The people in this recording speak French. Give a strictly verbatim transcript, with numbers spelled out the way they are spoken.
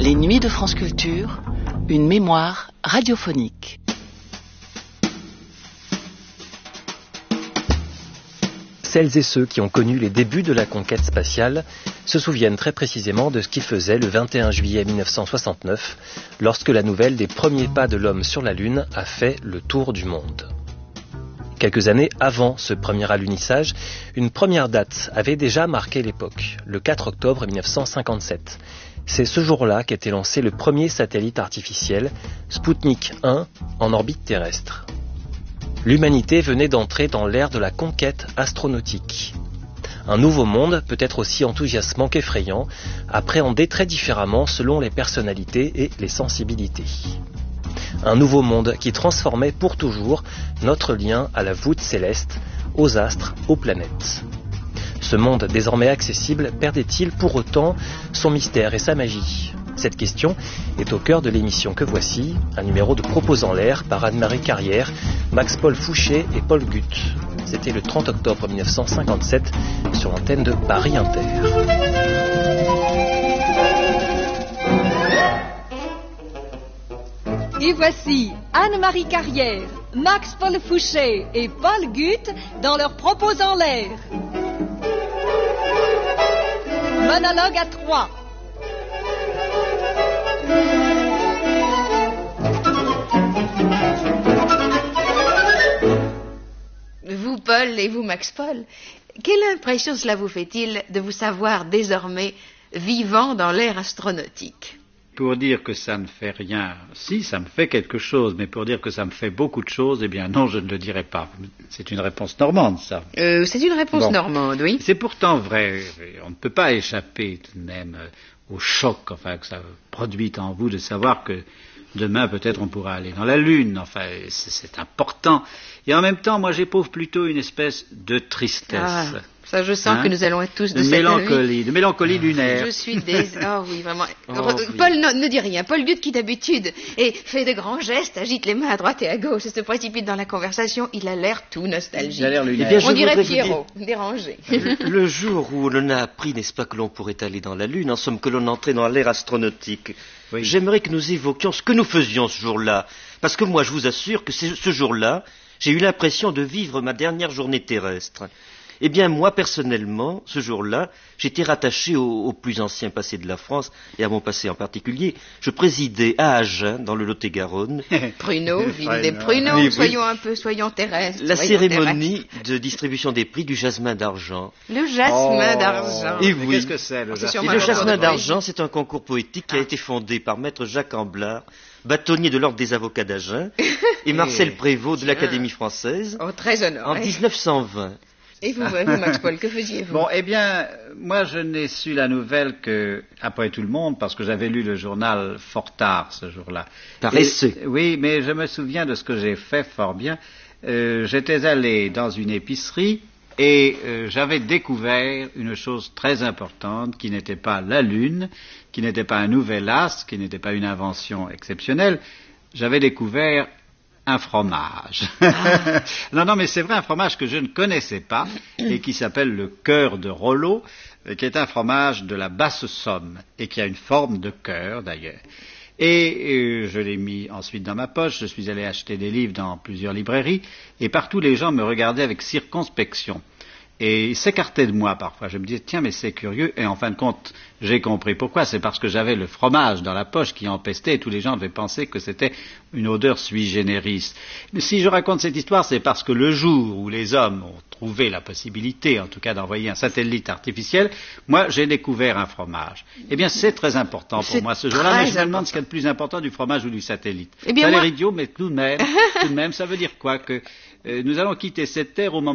Les Nuits de France Culture, une mémoire radiophonique. Celles et ceux qui ont connu les débuts de la conquête spatiale se souviennent très précisément de ce qu'ils faisaient le vingt et un juillet mille neuf cent soixante-neuf, lorsque la nouvelle des premiers pas de l'homme sur la Lune a fait le tour du monde. Quelques années avant ce premier alunissage, une première date avait déjà marqué l'époque, le quatre octobre mille neuf cent cinquante-sept. C'est ce jour-là qu'était lancé le premier satellite artificiel, Sputnik un, en orbite terrestre. L'humanité venait d'entrer dans l'ère de la conquête astronautique. Un nouveau monde, peut-être aussi enthousiasmant qu'effrayant, appréhendé très différemment selon les personnalités et les sensibilités. Un nouveau monde qui transformait pour toujours notre lien à la voûte céleste, aux astres, aux planètes. Ce monde désormais accessible perdait-il pour autant son mystère et sa magie ? Cette question est au cœur de l'émission que voici, un numéro de Propos en l'air par Anne-Marie Carrière, Max-Paul Fouché et Paul Guth. C'était le trente octobre mille neuf cent cinquante-sept sur l'antenne de Paris Inter. Et voici Anne-Marie Carrière, Max-Paul Fouché et Paul Guth dans leurs Propos en l'air. Monologue à trois. Vous, Paul, et vous, Max-Paul, quelle impression cela vous fait-il de vous savoir désormais vivant dans l'ère astronautique ? Pour dire que ça ne fait rien, si, ça me fait quelque chose, mais pour dire que ça me fait beaucoup de choses, eh bien non, je ne le dirai pas. C'est une réponse normande, ça. Euh, c'est une réponse bon. normande, oui. C'est pourtant vrai. On ne peut pas échapper tout de même au choc, enfin, que ça produit en vous de savoir que demain, peut-être, on pourra aller dans la Lune. Enfin, c'est, c'est important. Et en même temps, moi, j'éprouve plutôt une espèce de tristesse. Ah, ça, je sens hein? que nous allons être tous de, de cette mélancolie, de mélancolie lunaire. Je suis des... Oh oui, vraiment. Oh, Paul, oui. non, ne dis rien. Paul Guth, qui d'habitude et fait de grands gestes, agite les mains à droite et à gauche et se précipite dans la conversation, il a l'air tout nostalgique. Il a l'air lunaire. Eh bien, on dirait dire... Pierrot, dérangé. Le, le jour où l'on a appris, n'est-ce pas, que l'on pourrait aller dans la Lune, en somme que l'on entrait dans l'ère astronautique, oui. J'aimerais que nous évoquions ce que nous faisions ce jour-là. Parce que moi, je vous assure que c'est, ce jour-là, j'ai eu l'impression de vivre ma dernière journée terrestre. Eh bien, moi, personnellement, ce jour-là, j'étais rattaché au, au plus ancien passé de la France, et à mon passé en particulier. Je présidais à Agen, dans le Lot-et-Garonne. Pruneau, ville des pruneaux, oui, soyons oui. un peu, soyons terrestres. La soyons cérémonie terrestres. de distribution des prix du jasmin d'argent. Le jasmin oh, d'argent. Et oui. Qu'est-ce que c'est, le jasmin d'argent ? Le jasmin d'argent, c'est un concours poétique qui ah. a été fondé par maître Jacques Amblard, bâtonnier de l'ordre des avocats d'Agen, et Marcel Prévost de l'Académie française, oh, très honoré. En dix-neuf cent vingt. Et vous, vous Max-Paul, que faisiez-vous ? Bon, eh bien, moi, je n'ai su la nouvelle que, après tout le monde, parce que j'avais lu le journal fort tard ce jour-là. Paresseux. Et, oui, mais je me souviens de ce que j'ai fait fort bien. Euh, j'étais allé dans une épicerie et euh, j'avais découvert une chose très importante qui n'était pas la Lune, qui n'était pas un nouvel astre, qui n'était pas une invention exceptionnelle. J'avais découvert un fromage. Ah. non, non, mais c'est vrai, un fromage que je ne connaissais pas et qui s'appelle le cœur de Rollo, qui est un fromage de la Basse-Somme et qui a une forme de cœur d'ailleurs. Et euh, je l'ai mis ensuite dans ma poche, je suis allé acheter des livres dans plusieurs librairies et partout les gens me regardaient avec circonspection. Et ils s'écartaient de moi parfois. Je me disais, tiens, mais c'est curieux. Et en fin de compte, j'ai compris pourquoi. C'est parce que j'avais le fromage dans la poche qui empestait et tous les gens devaient penser que c'était une odeur sui generis. Mais si je raconte cette histoire, c'est parce que le jour où les hommes ont trouvé la possibilité, en tout cas, d'envoyer un satellite artificiel, moi, j'ai découvert un fromage. Eh bien, c'est très important pour c'est moi ce jour-là. Mais je me demande ce qu'il y a de plus important du fromage ou du satellite. Eh bien, ça a moi... l'air idiot, mais tout de même, tout de même, ça veut dire quoi ? Que euh, nous allons quitter cette terre au moment